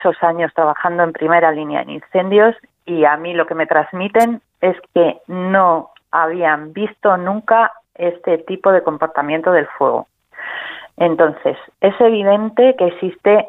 muchos años trabajando en primera línea en incendios y a mí lo que me transmiten es que no habían visto nunca este tipo de comportamiento del fuego. Entonces, es evidente que existe